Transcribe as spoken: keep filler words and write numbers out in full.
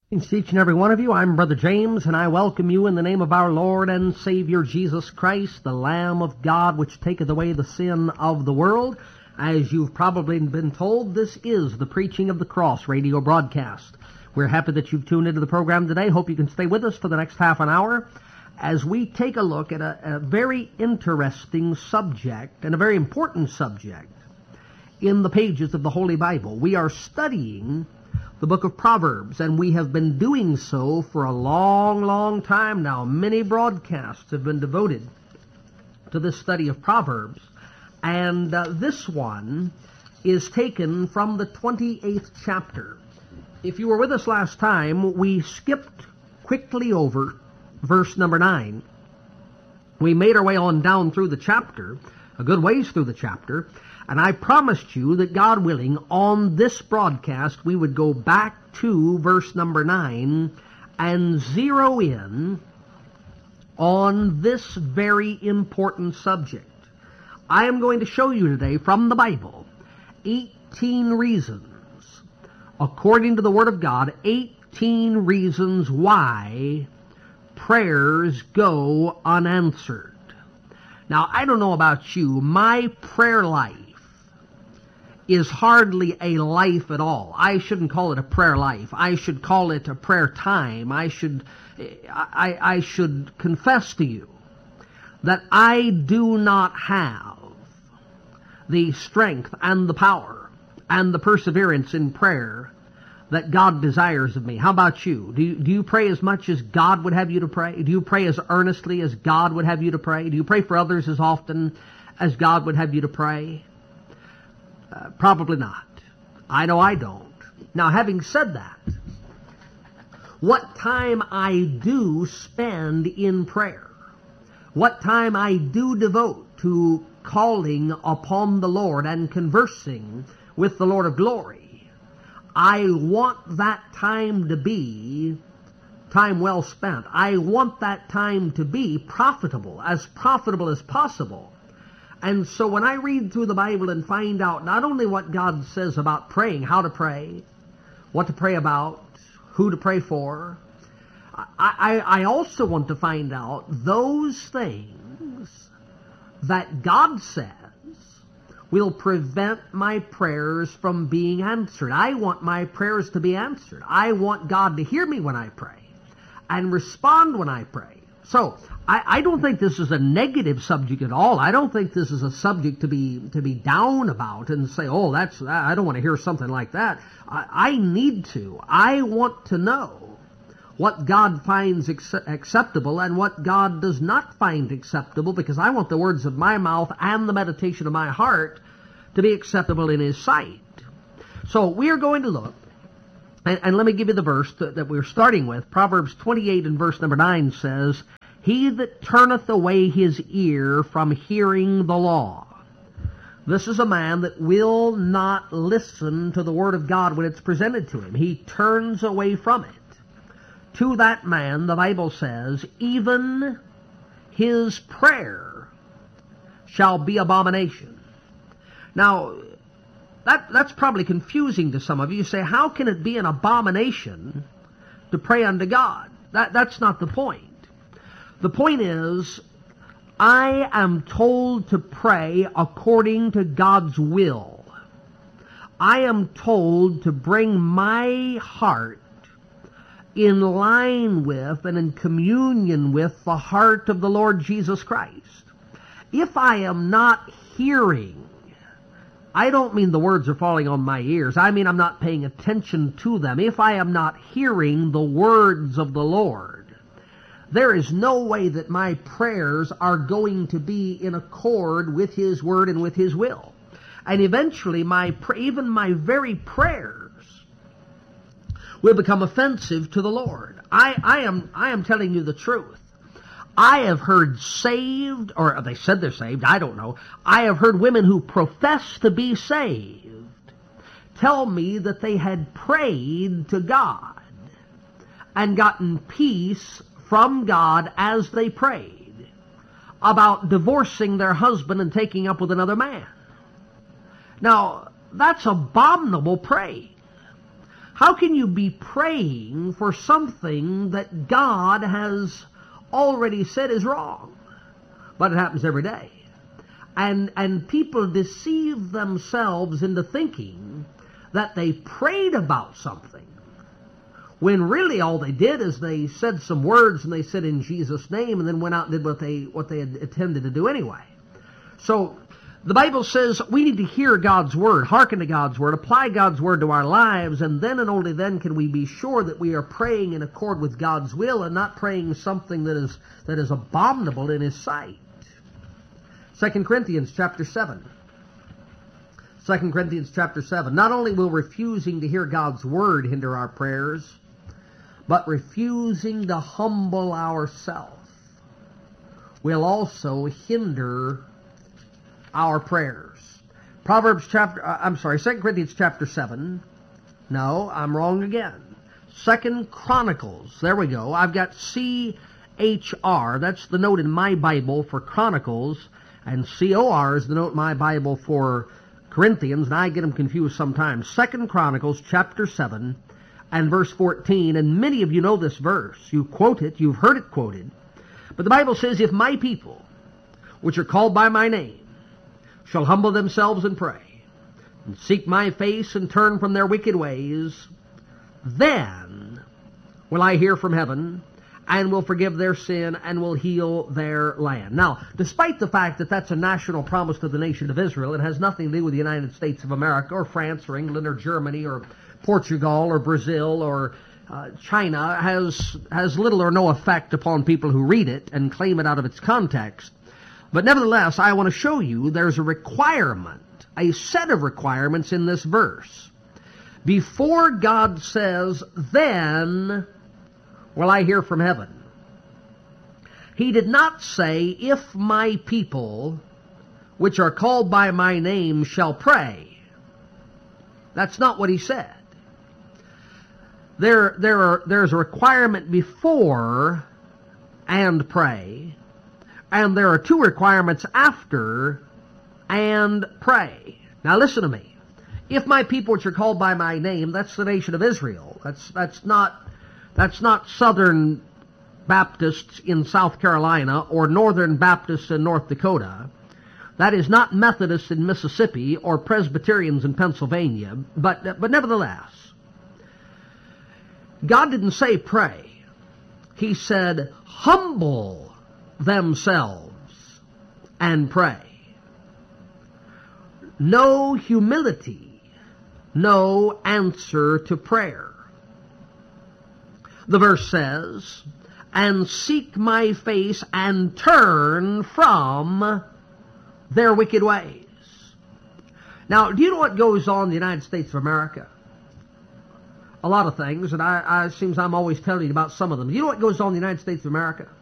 To each and every one of you, I'm Brother James, and I welcome you in the name of our Lord and Savior Jesus Christ, the Lamb of God, which taketh away the sin of the world. As you've probably been told, this is the Preaching of the Cross radio broadcast. We're happy that you've tuned into the program today. Hope you can stay with us for the next half an hour as we take a look at a, a very interesting subject and a very important subject in the pages of the Holy Bible. We are studying the book of Proverbs, and we have been doing so for a long, long time now. Many broadcasts have been devoted to this study of Proverbs, and uh, this one is taken from the twenty-eighth chapter. If you were with us last time, we skipped quickly over verse number nine. We made our way on down through the chapter, a good ways through the chapter, and I promised you that, God willing, on this broadcast we would go back to verse number nine and zero in on this very important subject. I am going to show you today from the Bible eighteen reasons, according to the Word of God, eighteen reasons why prayers go unanswered. Now, I don't know about you, my prayer life is hardly a life at all. I shouldn't call it a prayer life. I should call it a prayer time. I should, I, I should confess to you that I do not have the strength and the power and the perseverance in prayer that God desires of me. How about you? Do you, do you pray as much as God would have you to pray? Do you pray as earnestly as God would have you to pray? Do you pray for others as often as God would have you to pray? Uh, probably not. I know I don't. Now, having said that, what time I do spend in prayer, what time I do devote to calling upon the Lord and conversing with the Lord of glory, I want that time to be time well spent. I want that time to be profitable, as profitable as possible. And so when I read through the Bible and find out not only what God says about praying, how to pray, what to pray about, who to pray for, I, I, I also want to find out those things that God says will prevent my prayers from being answered. I want my prayers to be answered. I want God to hear me when I pray and respond when I pray. So, I, I don't think this is a negative subject at all. I don't think this is a subject to be to be down about and say, oh, that's I don't want to hear something like that. I, I need to. I want to know what God finds ex- acceptable and what God does not find acceptable, because I want the words of my mouth and the meditation of my heart to be acceptable in His sight. So we are going to look, and, and let me give you the verse that, that we're starting with. Proverbs twenty-eight and verse number nine says, "He that turneth away his ear from hearing the law." This is a man that will not listen to the Word of God when it's presented to him. He turns away from it. To that man, the Bible says, even his prayer shall be abomination. Now, that, that's probably confusing to some of you. You say, how can it be an abomination to pray unto God? That, that's not the point. The point is, I am told to pray according to God's will. I am told to bring my heart in line with and in communion with the heart of the Lord Jesus Christ. If I am not hearing, I don't mean the words are falling on my ears. I mean I'm not paying attention to them. If I am not hearing the words of the Lord, there is no way that my prayers are going to be in accord with His Word and with His will. And eventually, my even my very prayers will become offensive to the Lord. I, I am I am telling you the truth. I have heard saved, or they said they're saved, I don't know. I have heard women who profess to be saved tell me that they had prayed to God and gotten peace from God as they prayed about divorcing their husband and taking up with another man. Now, that's abominable praying. How can you be praying for something that God has already said is wrong? But it happens every day. And, and people deceive themselves into thinking that they prayed about something, when really all they did is they said some words and they said in Jesus' name and then went out and did what they, what they had intended to do anyway. So the Bible says we need to hear God's Word, hearken to God's Word, apply God's Word to our lives, and then and only then can we be sure that we are praying in accord with God's will and not praying something that is, that is abominable in His sight. Second Corinthians chapter seven. Second Corinthians chapter seven. Not only will refusing to hear God's Word hinder our prayers, but refusing to humble ourselves will also hinder our prayers. Proverbs chapter, uh, I'm sorry, Second Corinthians chapter seven. No, I'm wrong again. Second Chronicles. There we go. I've got C H R. That's the note in my Bible for Chronicles, and C O R is the note in my Bible for Corinthians, and I get them confused sometimes. Second Chronicles chapter seven and verse fourteen, and many of you know this verse. You quote it, you've heard it quoted. But the Bible says, if my people, which are called by my name, shall humble themselves and pray, and seek my face and turn from their wicked ways, then will I hear from heaven, and will forgive their sin, and will heal their land. Now, despite the fact that that's a national promise to the nation of Israel, it has nothing to do with the United States of America, or France, or England, or Germany, or Portugal, or Brazil, or uh, China, has, has little or no effect upon people who read it and claim it out of its context. But nevertheless, I want to show you there's a requirement, a set of requirements in this verse. Before God says, then will I hear from heaven, He did not say, if my people, which are called by my name, shall pray. That's not what He said. There, there are, there's a requirement before and pray, and there are two requirements after and pray. Now listen to me. If my people which are called by my name, that's the nation of Israel. That's, that's not, that's not Southern Baptists in South Carolina or Northern Baptists in North Dakota. That is not Methodists in Mississippi or Presbyterians in Pennsylvania. But, but nevertheless, God didn't say pray. He said humble themselves and pray. No humility, no answer to prayer. The verse says, and seek my face and turn from their wicked ways. Now, do you know what goes on in the United States of America? A lot of things, and I, I, it seems I'm always telling you about some of them. Do you know what goes on in the United States of America?